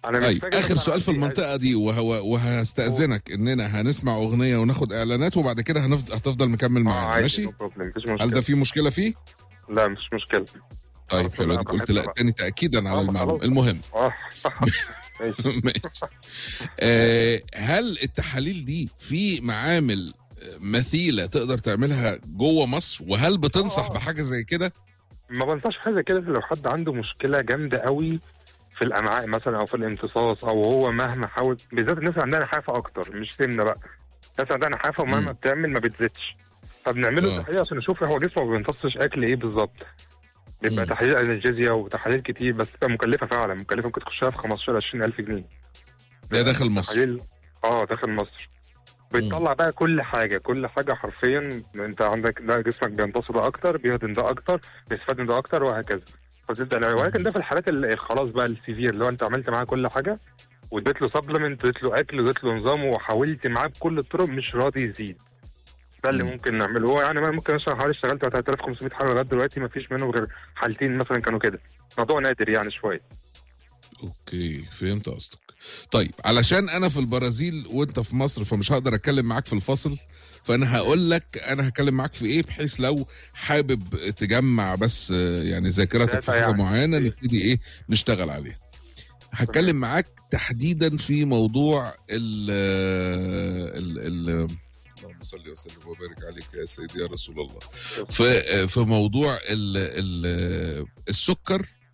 انا طيب محتاج اخر مثلا سؤال في عندي المنطقه دي، وهستاذنك اننا هنسمع اغنيه وناخد اعلانات، وبعد كده هتفضل مكمل معانا، عادي، نو ماشي؟ بروبلم، مفيش هل ده مشكله. في مشكله فيه؟ لا مش مشكله. طيب خلاص حلو، لا اديك قلت براحتنا لا بقى. تاني تاكيدا على ما خلاص المعلومه. بقى. المهم اه ماشي. ماشي. هل التحاليل دي في معامل مثيله تقدر تعملها جوه مصر، وهل اه بتنصح اه بحاجه زي كده؟ ما بنصحش حاجه كده لو حد عنده مشكله جامده قوي في الامعاء مثلا او في الامتصاص، او هو مهما حاول، بالذات الناس اللي عندها نحافه اكتر مش سمنه بقى. الناس عندها نحافه ومهما امم بتعمل ما بتزيدش، فبنعمله اه تحليل عشان نشوف هو جسمه ما بيمتصش اكل ايه بالظبط. بيبقى امم تحاليل انرجيزيا وتحاليل كتير، بس بتبقى مكلفه فعلا، مكلفه، ممكن تخشها في 15 20 الف جنيه. ده داخل مصر. تحاليل. اه داخل مصر. امم بتطلع بقى كل حاجه كل حاجه حرفيا، انت عندك ده جسمك بيمتص ده اكتر، بيهضم ده اكتر، بيستفاد من ده اكتر، وهكذا. فتبدا ولكن ده في الحالات اللي خلاص بقى السيفير، اللي هو انت عملت معاه كل حاجه، واديت له سبلمنت، اديت له اكل، واديت له نظام، وحاولت معاه بكل الطرق مش راضي يزيد. ده اللي امم ممكن نعمله. هو يعني ممكن مثلا حوالي اشتغلت على 3500 حاله لغايه دلوقتي، ما فيش منهم غير حالتين مثلا كانوا كده. موضوع نادر يعني شويه. اوكي، فهمت قصدك. طيب علشان انا في البرازيل وانت في مصر، فمش هقدر اتكلم معاك في الفصل، فانا هقول لك انا هتكلم معاك في ايه، بحيث لو حابب تجمع بس يعني ذاكرتك في داتا حاجه يعني معينه اوكي. نبتدي ايه نشتغل عليها. تمام. هتكلم معاك تحديدا في موضوع ال اللهم صل وسلم وبارك عليك يا سيدي يا رسول الله. في موضوع ال السكر